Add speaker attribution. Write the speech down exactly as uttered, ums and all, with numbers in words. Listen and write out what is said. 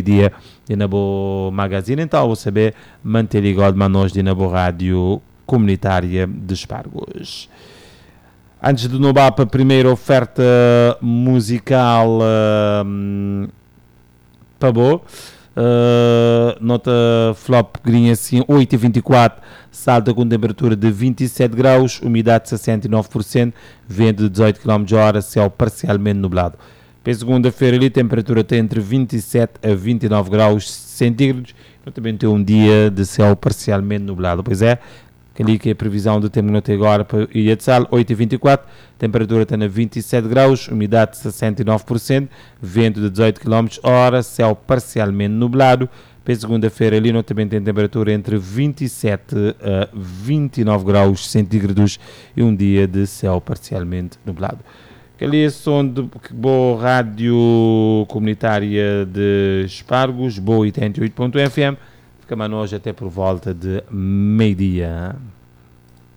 Speaker 1: meio-dia de na boa magazine. Então, vou saber manter ligado a nós de na boa rádio comunitária de Espargos. Antes de novar para a primeira oferta musical uh, para boa, uh, nota flop grinha assim, oito e vinte e quatro, salta com temperatura de vinte e sete graus, umidade sessenta e nove por cento, vento de dezoito quilômetros por hora, céu parcialmente nublado. Para segunda-feira ali, a temperatura tem entre vinte e sete a vinte e nove graus centígrados, também tem um dia de céu parcialmente nublado. Pois é, ali que é a previsão do tempo até agora para Ilha de Sal, oito e vinte e quatro, temperatura está a vinte e sete graus, umidade sessenta e nove por cento, vento de dezoito quilômetros por hora, céu parcialmente nublado. Para segunda-feira ali também tem temperatura entre vinte e sete a vinte e nove graus centígrados e um dia de céu parcialmente nublado. Ali é som de boa rádio comunitária de Espargos, boa oitenta e oito ponto F M. Ficamos hoje até por volta de meio-dia.